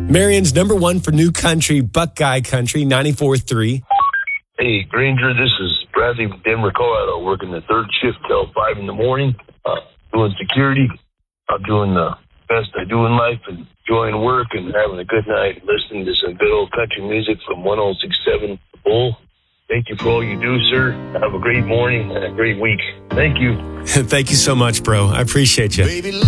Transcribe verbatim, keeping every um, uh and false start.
Marion's number one for new country, Buckeye Country, ninety-four point three. Hey, Granger, this is Bradley from Denver, Colorado, working the third shift till five in the morning, uh, doing security. I'm doing the best I do in life and enjoying work and having a good night, listening to some good old country music from one oh six point seven Bull. Thank you for all you do, sir. Have a great morning and a great week. Thank you. Thank you so much, bro. I appreciate you. Baby,